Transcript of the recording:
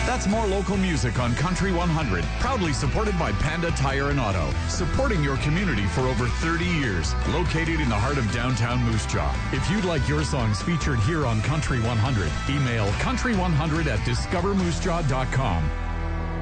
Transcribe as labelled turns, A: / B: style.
A: That's more local music on Country 100, proudly supported by Panda Tire and Auto, supporting your community for over 30 years, located in the heart of downtown Moose Jaw. If you'd like your songs featured here on Country 100, email country100@discovermoosejaw.com.